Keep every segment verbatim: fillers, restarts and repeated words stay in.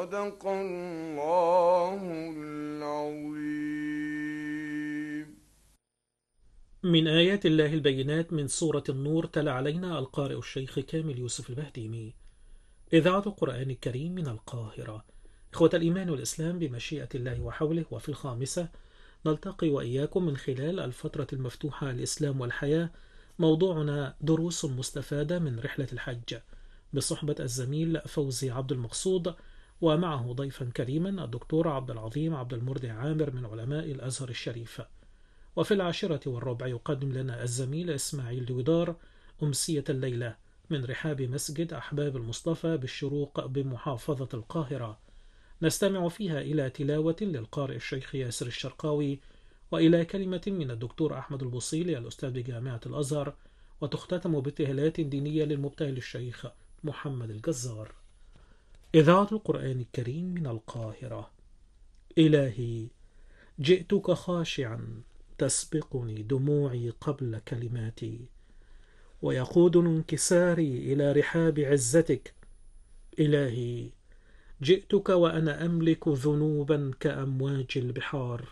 صدق الله العظيم. من آيات الله البينات من سورة النور، تلا علينا القارئ الشيخ كامل يوسف البهديمي. إذاعة القرآن الكريم من القاهرة. إخوة الإيمان والإسلام، بمشيئة الله وحوله، وفي الخامسة نلتقي وإياكم من خلال الفترة المفتوحة الإسلام والحياة، موضوعنا دروس مستفادة من رحلة الحج، بصحبة الزميل فوزي عبد المقصود، ومعه ضيفا كريما الدكتور عبد العظيم عبد المرضي عامر من علماء الأزهر الشريف. وفي العاشرة والربع يقدم لنا الزميل إسماعيل دويدار أمسية الليلة من رحاب مسجد أحباب المصطفى بالشروق بمحافظة القاهرة، نستمع فيها إلى تلاوة للقارئ الشيخ ياسر الشرقاوي، وإلى كلمة من الدكتور أحمد البصيلي الأستاذ بجامعة الأزهر، وتختتم بابتهالات دينية للمبتهل الشيخ محمد الجزار. إذاعة القرآن الكريم من القاهرة. إلهي، جئتك خاشعا، تسبقني دموعي قبل كلماتي، ويقودني انكساري إلى رحاب عزتك. إلهي، جئتك وأنا أملك ذنوبا كأمواج البحار،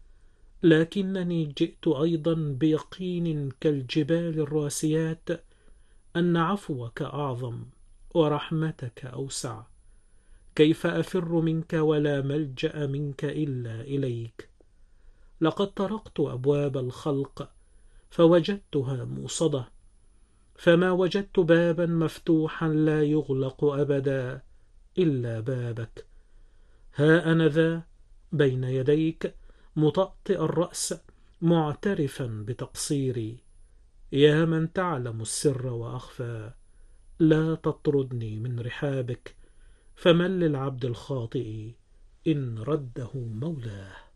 لكنني جئت أيضا بيقين كالجبال الراسيات أن عفوك أعظم ورحمتك أوسع. كيف أفر منك ولا ملجأ منك إلا إليك؟ لقد طرقت أبواب الخلق فوجدتها موصدة، فما وجدت بابا مفتوحا لا يغلق أبدا إلا بابك. ها أنا ذا بين يديك مطأطئ الرأس معترفا بتقصيري. يا من تعلم السر وأخفى، لا تطردني من رحابك، فمن للعبد الخاطئ إن رده مولاه.